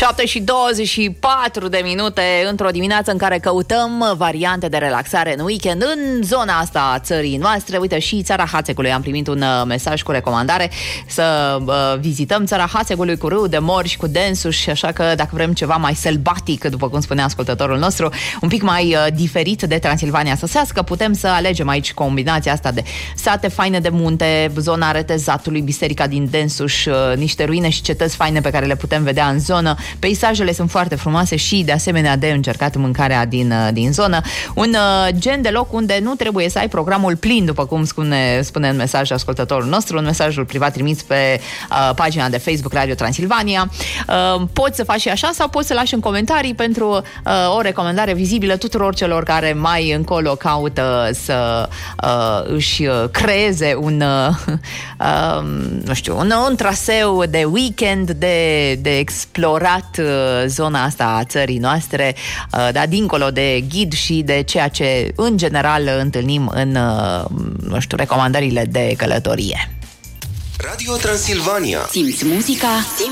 7:24 de minute într-o dimineață în care căutăm variante de relaxare în weekend în zona asta a țării noastre. Uite, și Țara Hațegului am primit un mesaj cu recomandare să vizităm Țara Hațegului cu râu de morși, cu densuși, așa că dacă vrem ceva mai sălbatic, după cum spunea ascultătorul nostru, un pic mai diferit de Transilvania săsească, putem să alegem aici combinația asta de sate faine de munte, zona Retezatului, biserica din Densuș, niște ruine și cetăți faine pe care le putem vedea în zonă. Peisajele sunt foarte frumoase și de asemenea de încercat mâncarea din zonă. Un gen de loc unde nu trebuie să ai programul plin, după cum spune în mesaj ascultătorul nostru, un mesajul privat trimis pe pagina de Facebook Radio Transilvania. Poți să faci și așa sau poți să lași în comentarii pentru o recomandare vizibilă tuturor celor care mai încolo caută să își creeze un traseu de weekend, de explorat zona asta a țării noastre, dar dincolo de ghid și de ceea ce în general întâlnim în recomandările de călătorie. Radio Transilvania. Simți muzica,